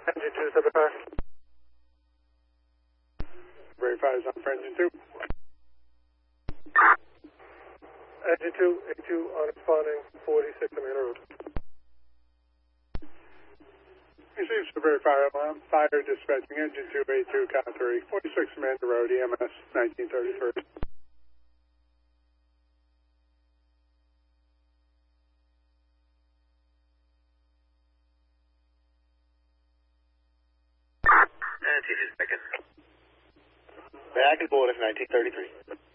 Engine 2, Verify. Verify is on for engine 2. Engine 2, A2 on responding 46 Amanda Road. Receives the Verify alarm. Fire dispatching engine 2, A2, Cat 3, 46 Amanda Road, EMS 1933. And 2 seconds. Back and forth 1933.